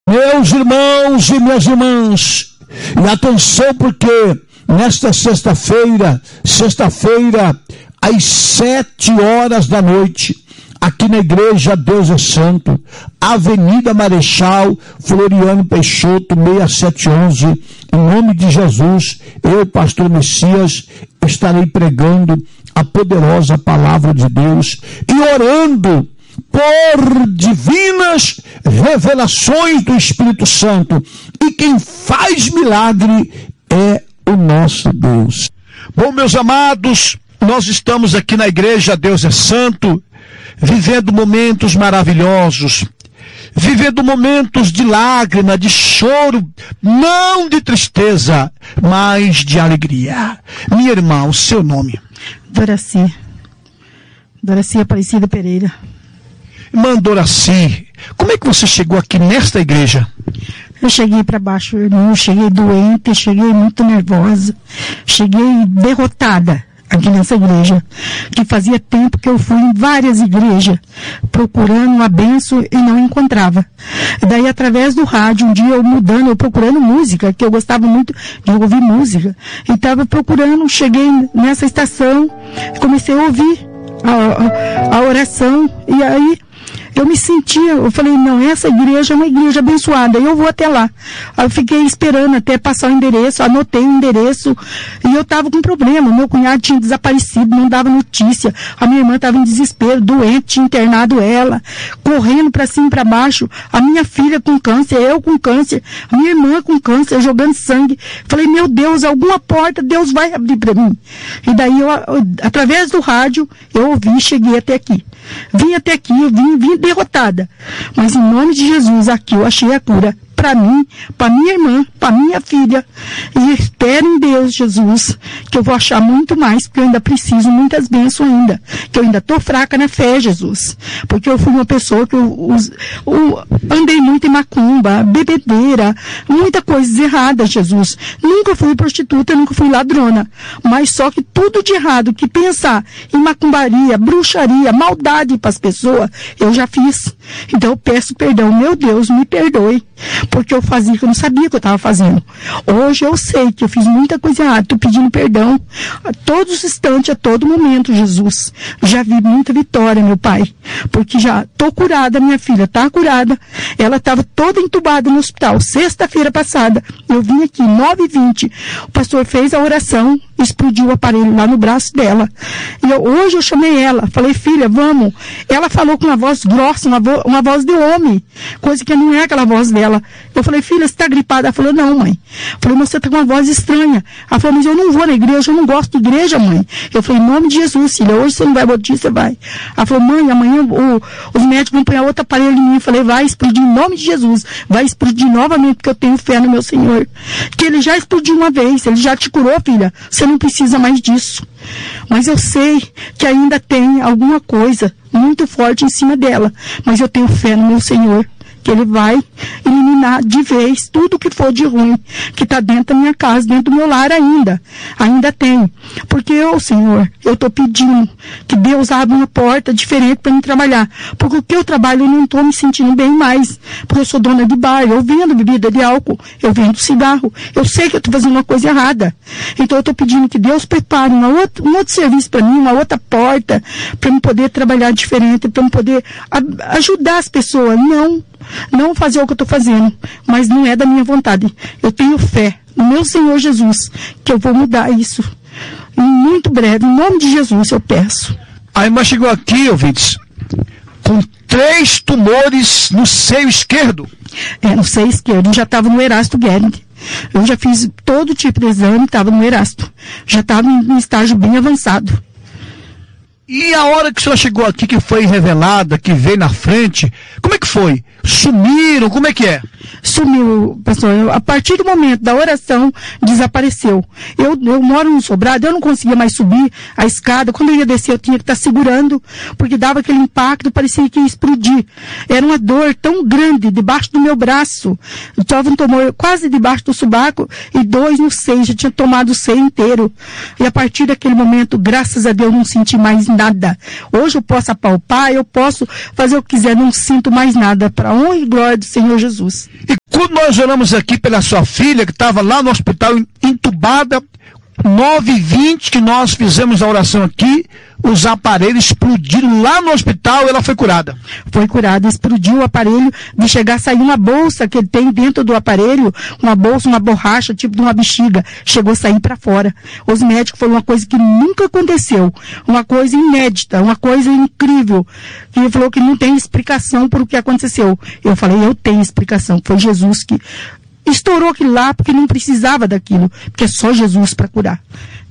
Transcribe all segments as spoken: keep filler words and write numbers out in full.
Meus irmãos e minhas irmãs, e atenção, porque nesta sexta-feira, sexta-feira, às sete horas da noite, aqui na igreja Deus é Santo, Avenida Marechal Floriano Peixoto, seis sete um um, em nome de Jesus, eu, pastor Messias, estarei pregando a poderosa palavra de Deus e orando por divinas revelações do Espírito Santo. E quem faz milagre é o nosso Deus. Bom, meus amados, nós estamos aqui na igreja Deus é Santo, vivendo momentos maravilhosos, vivendo momentos de lágrima, de choro, não de tristeza, mas de alegria. Minha irmã, o seu nome? Doraci. Doraci Aparecida Pereira. Irmã Doraci, como é que você chegou aqui nesta igreja? Eu cheguei para baixo, irmão, cheguei doente, cheguei muito nervosa, cheguei derrotada aqui nessa igreja, que fazia tempo que eu fui em várias igrejas, procurando uma bênção e não encontrava. E daí, através do rádio, um dia eu mudando, eu procurando música, que eu gostava muito de ouvir música, e estava procurando, cheguei nessa estação, comecei a ouvir a, a, a oração, e aí eu me sentia, eu falei, não, essa igreja é uma igreja abençoada, eu vou até lá. Eu fiquei esperando até passar o endereço, anotei o endereço, e eu estava com problema, meu cunhado tinha desaparecido, não dava notícia, a minha irmã estava em desespero, doente, tinha internado ela, correndo para cima e para baixo, a minha filha com câncer, eu com câncer, a minha irmã com câncer, jogando sangue. Falei, meu Deus, alguma porta Deus vai abrir para mim. E daí, eu, através do rádio, eu ouvi e cheguei até aqui. Vim até aqui, eu vim, vim derrotada. Mas em nome de Jesus, aqui eu achei a cura para mim, para minha irmã, para minha filha. E espero em Deus, Jesus, que eu vou achar muito mais, porque eu ainda preciso muitas bênçãos ainda. Que eu ainda estou fraca na fé, Jesus. Porque eu fui uma pessoa que eu, eu, eu andei muito em macumba, bebedeira, muita coisa errada, Jesus. Nunca fui prostituta, nunca fui ladrona. Mas só que tudo de errado, que pensar em macumbaria, bruxaria, maldade para as pessoas, eu já fiz. Então eu peço perdão, meu Deus, me perdoe. Porque eu fazia que eu não sabia o que eu estava fazendo. Hoje eu sei que eu fiz muita coisa errada. Estou pedindo perdão a todos os instantes, a todo momento, Jesus. Já vi muita vitória, meu Pai. Porque já estou curada, minha filha está curada. Ela estava toda entubada no hospital. Sexta-feira passada, eu vim aqui, nove e vinte. O pastor fez a oração, explodiu o aparelho lá no braço dela. E eu, hoje eu chamei ela, falei, filha, vamos. Ela falou com uma voz grossa, uma, vo uma voz de homem, coisa que não é aquela voz dela. Eu falei, filha, você está gripada? Ela falou, não, mãe. Eu falei, mas você está com uma voz estranha. Ela falou, mas eu não vou na igreja, eu não gosto de igreja, mãe. Eu falei, em nome de Jesus, filha, hoje você não vai botar, você vai. Ela falou, mãe, amanhã o, os médicos vão pôr outro aparelho em mim. Eu falei, vai explodir em nome de Jesus, vai explodir novamente, porque eu tenho fé no meu Senhor. Que ele já explodiu uma vez, ele já te curou, filha, você não precisa mais disso. Mas eu sei que ainda tem alguma coisa muito forte em cima dela, mas eu tenho fé no meu Senhor, que ele vai eliminar de vez tudo que for de ruim, que está dentro da minha casa, dentro do meu lar ainda. Ainda tem. Porque eu, Senhor, eu estou pedindo que Deus abra uma porta diferente para mim trabalhar. Porque o que eu trabalho, eu não estou me sentindo bem mais. Porque eu sou dona de bar, eu vendo bebida de álcool, eu vendo cigarro. Eu sei que eu estou fazendo uma coisa errada. Então eu estou pedindo que Deus prepare uma outra, um outro serviço para mim, uma outra porta, para eu poder trabalhar diferente, para eu poder a, ajudar as pessoas. Não Não fazer o que eu estou fazendo, mas não é da minha vontade. Eu tenho fé no meu Senhor Jesus, que eu vou mudar isso. Em muito breve, em nome de Jesus, eu peço. A irmã chegou aqui, ouvintes, com três tumores no seio esquerdo. É, no seio esquerdo. Eu já estava no Erasto Guerin. Eu já fiz todo tipo de exame, estava no Erasto. Já estava em um estágio bem avançado. E a hora que a senhora chegou aqui, que foi revelada, que veio na frente, como é que foi? Sumiram? Como é que é? Sumiu, pastor. Eu, a partir do momento da oração, desapareceu. Eu, eu moro no sobrado, eu não conseguia mais subir a escada. Quando eu ia descer, eu tinha que estar segurando, porque dava aquele impacto, parecia que ia explodir. Era uma dor tão grande debaixo do meu braço. Eu estava um tumor quase debaixo do subaco e dois no seio. Já tinha tomado o seio inteiro. E a partir daquele momento, graças a Deus, não senti mais nada. Hoje eu posso apalpar, eu posso fazer o que quiser, não sinto mais nada. Para a honra e glória do Senhor Jesus. Quando nós oramos aqui pela sua filha, que estava lá no hospital entubada, nove e vinte que nós fizemos a oração aqui, os aparelhos explodiram lá no hospital e ela foi curada. Foi curada, explodiu o aparelho, de chegar a sair uma bolsa que tem dentro do aparelho, uma bolsa, uma borracha, tipo de uma bexiga, chegou a sair para fora. Os médicos falaram uma coisa que nunca aconteceu, uma coisa inédita, uma coisa incrível, que ele falou que não tem explicação por o que aconteceu. Eu falei, eu tenho explicação, foi Jesus que estourou aquilo lá, porque não precisava daquilo, porque é só Jesus para curar.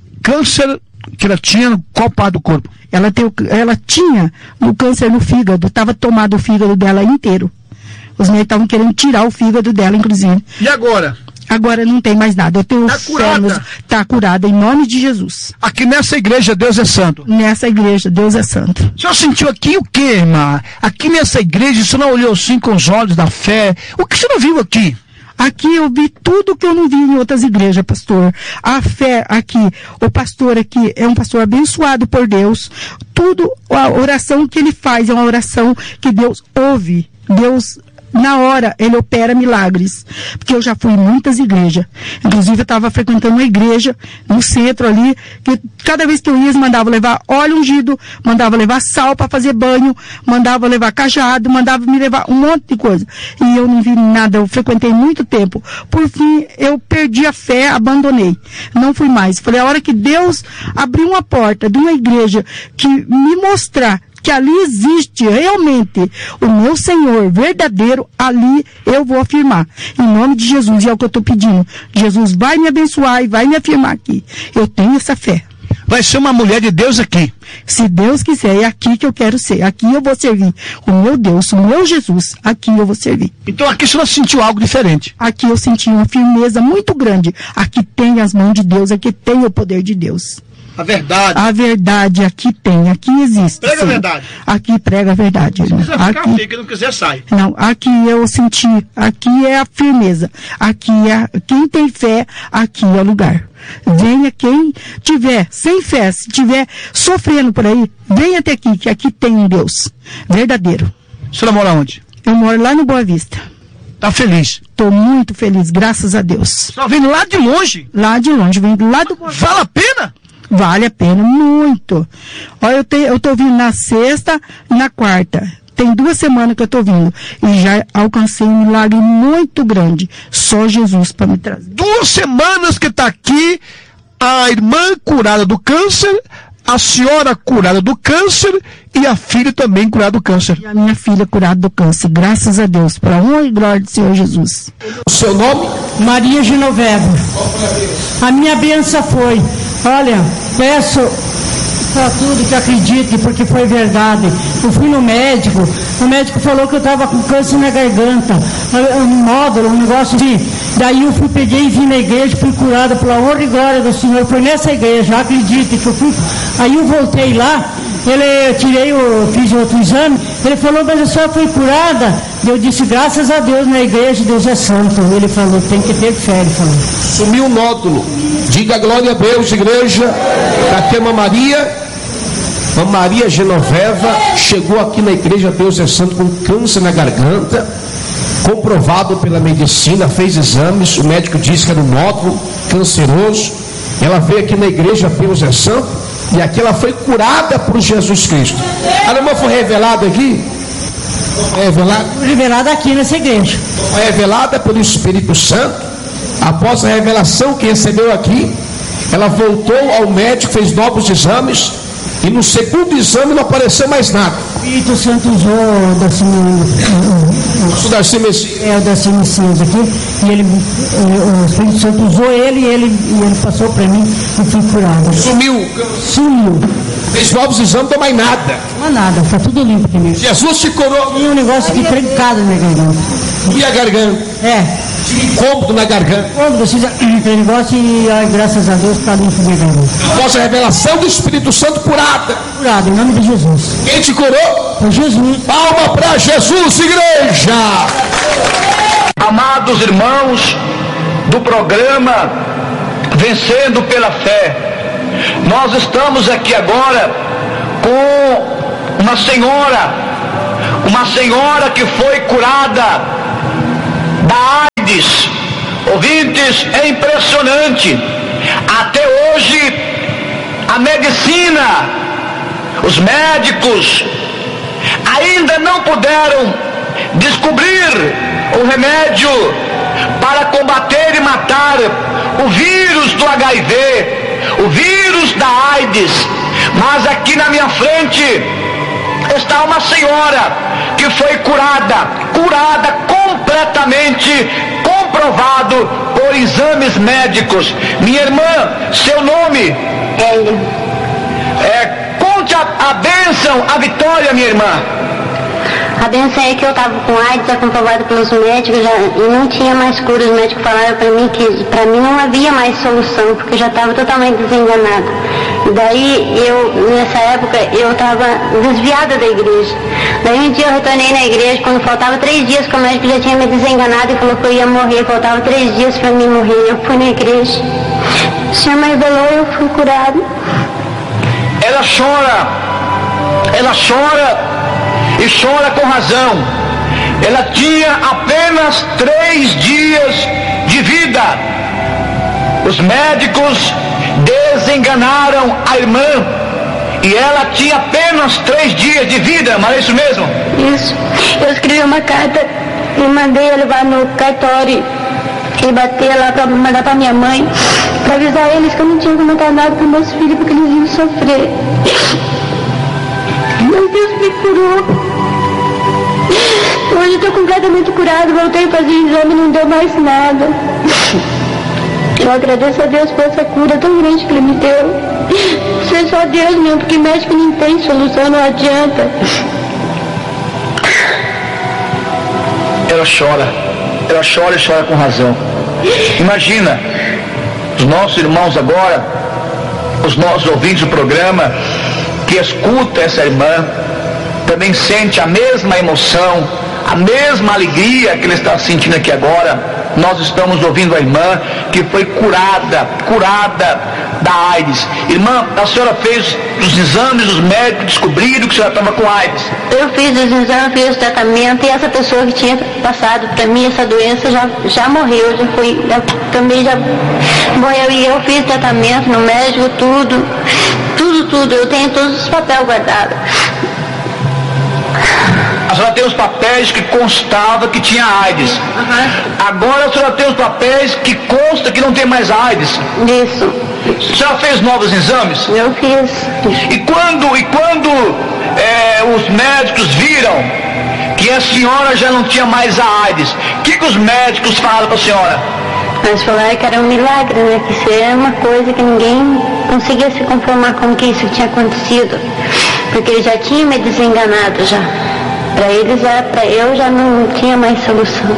Câncer que ela tinha no qual parte do corpo? Ela, tem, ela tinha o câncer no fígado, estava tomado o fígado dela inteiro. Os médicos estavam querendo tirar o fígado dela, inclusive. E agora? Agora não tem mais nada. Eu tenho Está curada? Está curada, em nome de Jesus. Aqui nessa igreja, Deus é santo. Nessa igreja, Deus é santo. O senhor sentiu aqui o que, irmã? Aqui nessa igreja, o senhor não olhou assim com os olhos da fé? O que o senhor viu aqui? Aqui eu vi tudo que eu não vi em outras igrejas, pastor. A fé aqui, o pastor aqui é um pastor abençoado por Deus. Tudo, a oração que ele faz é uma oração que Deus ouve. Deus, na hora, ele opera milagres. Porque eu já fui em muitas igrejas. Inclusive, eu estava frequentando uma igreja no centro ali, que cada vez que eu ia, eles mandavam levar óleo ungido, mandava levar sal para fazer banho, mandava levar cajado, mandava me levar um monte de coisa. E eu não vi nada, eu frequentei muito tempo. Por fim, eu perdi a fé, abandonei. Não fui mais. Falei, a hora que Deus abriu uma porta de uma igreja que me mostrar que ali existe realmente o meu Senhor verdadeiro, ali eu vou afirmar. Em nome de Jesus, e é o que eu estou pedindo. Jesus vai me abençoar e vai me afirmar aqui. Eu tenho essa fé. Vai ser uma mulher de Deus aqui. Se Deus quiser, é aqui que eu quero ser. Aqui eu vou servir o meu Deus, o meu Jesus. Aqui eu vou servir. Então aqui você não sentiu algo diferente? Aqui eu senti uma firmeza muito grande. Aqui tem as mãos de Deus, aqui tem o poder de Deus. A verdade. A verdade aqui tem, aqui existe. Prega sim. A verdade. Aqui prega a verdade. Se quiser aqui, ficar, fica, não quiser, sai. Não, aqui eu senti, aqui é a firmeza. Aqui é, quem tem fé, aqui é o lugar. Venha quem tiver sem fé, se tiver sofrendo por aí, venha até aqui, que aqui tem um Deus verdadeiro. A senhora mora onde? Eu moro lá no Boa Vista. Tá feliz? Estou muito feliz, graças a Deus. Só vindo lá de longe? Lá de longe, vem lá do Boa Vista. Vale a pena? Vale a pena, muito. Olha, eu, te, eu tô vindo na sexta e na quarta. Tem duas semanas que eu tô vindo. E já alcancei um milagre muito grande. Só Jesus para me trazer. Duas semanas que está aqui, a irmã curada do câncer, a senhora curada do câncer e a filha também curada do câncer. E a minha filha curada do câncer. Graças a Deus. Para a honra e glória do Senhor Jesus. O seu nome? Maria Genoveva. A minha bênção foi, olha, peço para tudo que acredite, porque foi verdade. Eu fui no médico, o médico falou que eu estava com câncer na garganta, um módulo, um negócio assim. Daí eu fui, peguei e vim na igreja, fui curada pela honra e glória do Senhor. Foi nessa igreja, acredite que eu fui. Aí eu voltei lá, ele, eu tirei, eu fiz outro exame, ele falou, mas a senhora foi curada? Eu disse, graças a Deus, na igreja, Deus é santo. Ele falou, tem que ter fé, ele falou. Sumiu o nódulo. Diga glória a Deus, igreja. Aqui é uma Maria, uma Maria Genoveva, chegou aqui na igreja Deus é Santo com câncer na garganta, comprovado pela medicina, fez exames, o médico disse que era um nódulo canceroso. Ela veio aqui na igreja Deus é Santo e aqui ela foi curada por Jesus Cristo. A irmã foi revelada aqui? É revelada? Revelada aqui nessa igreja. Foi revelada pelo Espírito Santo. Após a revelação que recebeu aqui, ela voltou ao médico, fez novos exames e no segundo exame não apareceu mais nada. O Espírito Santo usou o Darcy, o Darcy Messias. É, o Darcy Messias aqui, e ele, o Espírito Santo usou ele e ele, e ele passou para mim e fui curado. Sumiu. Sumiu. Fez novos exames, não mais nada. Não é nada, está tudo limpo comigo. Jesus te curou. Tinha um negócio aqui trancado na garganta. E a garganta? É. Tinha incômodo na garganta. Quando precisa aquele negócio e ai, graças a Deus está limpo minha garganta. Após a revelação do Espírito Santo, curada. Curado, em nome de Jesus. Quem te curou? Foi Jesus. Palma para Jesus, igreja. Amados irmãos do programa Vencendo pela Fé, nós estamos aqui agora com uma senhora, uma senhora que foi curada da AIDS. ouvintes, é impressionante. Até hoje, a medicina, os médicos, ainda não puderam descobrir o remédio para combater e matar o vírus do agá i vê, o vírus da AIDS. Mas aqui na minha frente está uma senhora que foi curada, curada completamente, comprovado por exames médicos. Minha irmã, seu nome? Hélio. É, conte a, a bênção, a vitória, minha irmã. A bênção é que eu estava com AIDS, já comprovado pelos médicos, já, e não tinha mais cura. Os médicos falaram para mim que para mim não havia mais solução, porque eu já estava totalmente desenganada. E daí, eu, nessa época, eu estava desviada da igreja. Daí um dia eu retornei na igreja, quando faltava três dias, que o médico já tinha me desenganado e falou que eu ia morrer, faltava três dias para mim morrer. Eu fui na igreja, o Senhor me revelou e eu fui curada. Ela chora, ela chora, e chora com razão. Ela tinha apenas três dias de vida. Os médicos desenganaram a irmã e ela tinha apenas três dias de vida, mas é isso mesmo? Isso. Eu escrevi uma carta e mandei levar no cartório e bater lá para mandar para minha mãe, para avisar eles que eu não tinha comentado nada para meus filhos, porque eles iam sofrer. Meu Deus me curou. Hoje eu estou completamente curado, voltei a fazer exame e não deu mais nada. Eu agradeço a Deus por essa cura tão grande que Ele me deu. Isso é só Deus mesmo, porque médico não tem solução, não adianta. Ela chora, ela chora e chora com razão. Imagina, os nossos irmãos agora, os nossos ouvintes do programa, que escuta essa irmã, também sente a mesma emoção, a mesma alegria que ele está sentindo aqui agora. Nós estamos ouvindo a irmã que foi curada, curada da AIDS. Irmã, a senhora fez os exames, os médicos descobriram que a senhora estava com AIDS. Eu fiz os exames, fiz o tratamento, e essa pessoa que tinha passado para mim essa doença já, já morreu, já foi, já, também já morreu. E eu fiz tratamento no médico, tudo, tudo, tudo. Eu tenho todos os papéis guardados. A senhora tem os papéis que constava que tinha AIDS. Uhum. Agora a senhora tem os papéis que consta que não tem mais AIDS. Isso. A senhora fez novos exames? Eu fiz. E quando, e quando é, os médicos viram que a senhora já não tinha mais a AIDS, o que, que os médicos falaram para a senhora? Eles falaram que era um milagre, né? Que isso era uma coisa que ninguém conseguia se conformar com que isso tinha acontecido. Porque ele já tinha me desenganado já. Para eles, para eu já não tinha mais solução.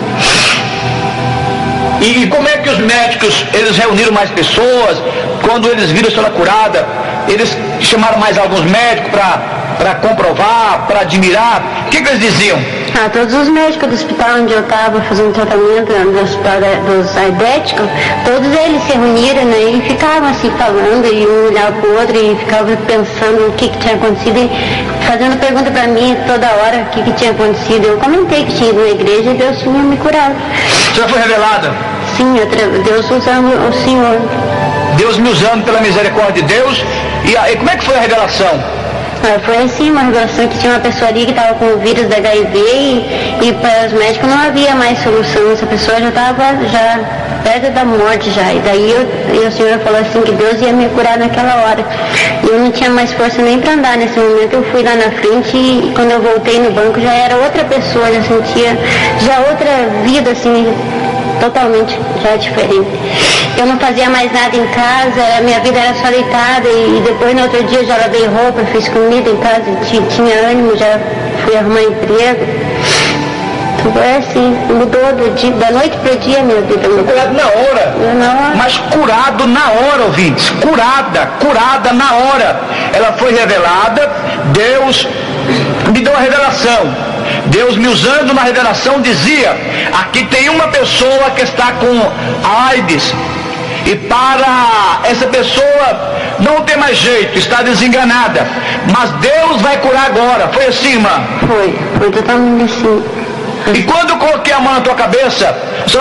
E, e como é que os médicos, eles reuniram mais pessoas? Quando eles viram a senhora curada, eles chamaram mais alguns médicos para comprovar, para admirar? O que, que eles diziam? Ah, todos os médicos do hospital onde eu estava fazendo tratamento, do hospital dos aidéticos, todos eles se reuniram, né, e ficavam assim falando, e um olhava para o outro e ficavam pensando o que, que tinha acontecido, e fazendo pergunta para mim toda hora o que, que tinha acontecido. Eu comentei que tinha ido na igreja e Deus tinha me curado. A senhora foi revelada? Sim, Deus usando o Senhor. Deus me usando pela misericórdia de Deus. E, e como é que foi a revelação? Foi assim, uma revelação que tinha uma pessoa ali que estava com o vírus da agá i vê e, e para os médicos não havia mais solução. Essa pessoa já estava já perto da morte já. E daí eu, e a senhora falou assim que Deus ia me curar naquela hora. E eu não tinha mais força nem para andar nesse momento. Eu fui lá na frente e quando eu voltei no banco já era outra pessoa, já sentia já outra vida assim, totalmente já diferente. Eu não fazia mais nada em casa, a minha vida era só deitada e depois no outro dia já lavei roupa, fiz comida em casa, tinha, tinha ânimo, já fui arrumar emprego. Tudo é assim, mudou do dia, da noite para o dia minha vida. Mudou. Curado na hora. na hora. Mas curado na hora, ouvintes. Curada, curada na hora. Ela foi revelada, Deus me deu a revelação. Deus me usando na revelação dizia, aqui tem uma pessoa que está com AIDS e para essa pessoa não tem mais jeito, está desenganada, mas Deus vai curar agora. Foi assim, irmã? Foi, foi totalmente assim. E quando eu coloquei a mão na tua cabeça, a senhora sentiu o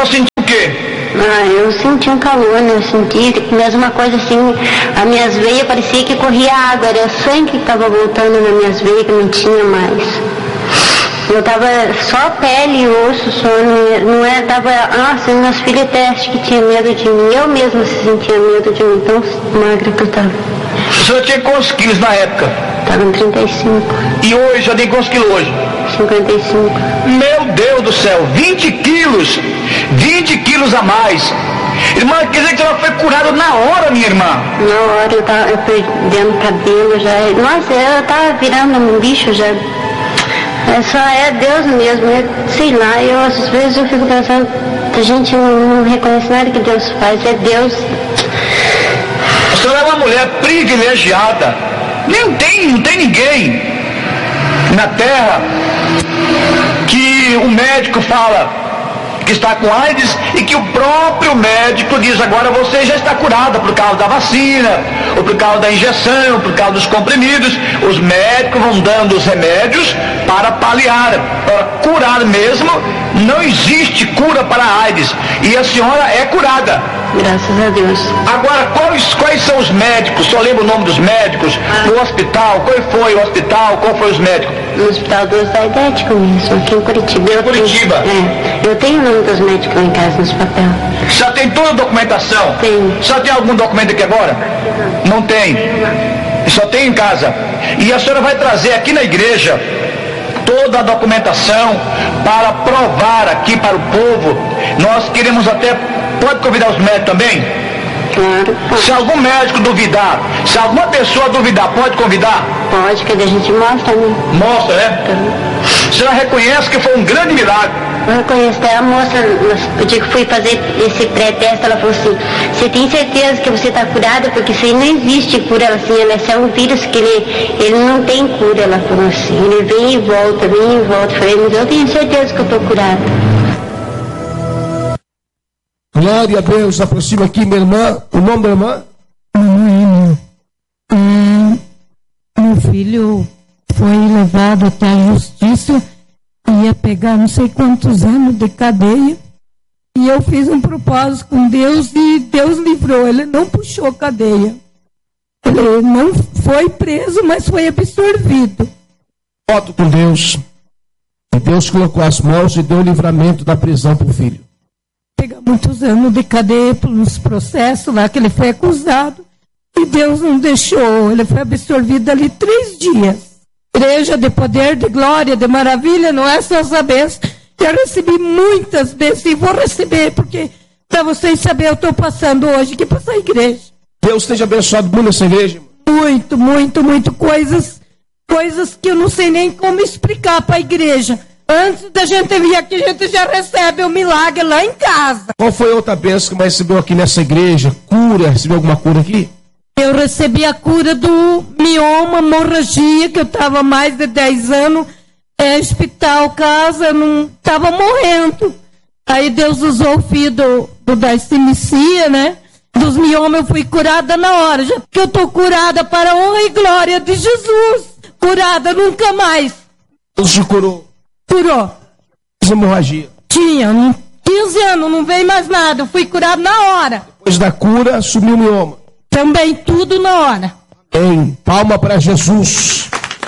quê? Ah, eu senti um calor, né? Eu senti mesma coisa assim, as minhas veias parecia que corria água, era sangue que estava voltando nas minhas veias, que não tinha mais. Eu tava só pele e osso, só, não era, tava, nossa, meus filhos até acho que tinha medo de mim, eu mesma sentia medo de mim, tão magra que eu tava. A senhora tinha quantos quilos na época? Tava em trinta e cinco. E hoje, já tem quantos quilos hoje? cinquenta e cinco. Meu Deus do céu, vinte quilos, vinte quilos a mais. Irmã, quer dizer que ela foi curada na hora, minha irmã? Na hora eu tava eu perdendo cabelo já, nossa, eu tava virando um bicho já. É só é Deus mesmo, é, sei lá, eu às vezes eu fico pensando, a gente não, não reconhece nada que Deus faz, é Deus. A senhora é uma mulher privilegiada, nem tem, não tem ninguém na terra que o médico fala que está com AIDS e que o próprio médico diz, agora você já está curada por causa da vacina, ou por causa da injeção, ou por causa dos comprimidos. Os médicos vão dando os remédios para paliar, para curar mesmo. Não existe cura para a AIDS e a senhora é curada. Graças a Deus. Agora, quais, quais são os médicos? Só lembra o nome dos médicos? Ah. No hospital, qual foi o hospital? Qual foi os médicos? No Hospital dos Aidéticos mesmo, aqui em Curitiba. Eu Curitiba? Tenho, é, eu tenho o nome dos médicos lá em casa, nos papel. Já tem toda a documentação? Tem. Só tem algum documento aqui agora? Não tem. Só tem em casa. E a senhora vai trazer aqui na igreja toda a documentação para provar aqui para o povo. Nós queremos até, pode convidar os médicos também? Claro. Se algum médico duvidar, se alguma pessoa duvidar, pode convidar? Pode, que a gente mostra, né? Mostra, né? A senhora reconhece que foi um grande milagre. Eu reconheço, até a moça, o dia que fui fazer esse pré-teste, ela falou assim, você tem certeza que você está curada? Porque isso aí não existe cura, assim, ela é só um vírus que ele, ele não tem cura, ela falou assim, ele vem e volta, vem e volta. Eu falei, mas eu tenho certeza que eu estou curada. Glória a Deus, aproxima aqui minha irmã, o nome da irmã? Manoel, é, meu filho foi levado até a justiça, ia pegar não sei quantos anos de cadeia, e eu fiz um propósito com Deus e Deus livrou, ele não puxou cadeia, ele não foi preso, mas foi absorvido. Voto com Deus, e Deus colocou as mãos e deu o livramento da prisão para o filho. Pegar muitos anos de cadeia pelos processos lá que ele foi acusado, e Deus não deixou, ele foi absorvido ali três dias. Igreja de poder, de glória, de maravilha, não é só saber. Eu recebi muitas bênçãos e vou receber, porque para vocês saberem, eu estou passando hoje aqui para essa igreja. Deus esteja abençoado muito nessa igreja. Muito, muito, muito. Coisas, coisas que eu não sei nem como explicar para a igreja. Antes da gente vir aqui, a gente já recebe o milagre lá em casa. Qual foi a outra bênção que mais recebeu aqui nessa igreja? Cura? Recebeu alguma cura aqui? Eu recebi a cura do mioma, hemorragia, que eu estava mais de dez anos, é, hospital, casa, não estava morrendo. Aí Deus usou o filho do, do da Estimicia, né? Dos miomas eu fui curada na hora, já que eu estou curada para a honra e glória de Jesus. Curada nunca mais. Deus te curou. Curou. Hemorragia. Tinha, quinze anos, não veio mais nada, eu fui curado na hora. Depois da cura, sumiu o mioma. Também tudo na hora. Em palma para Jesus.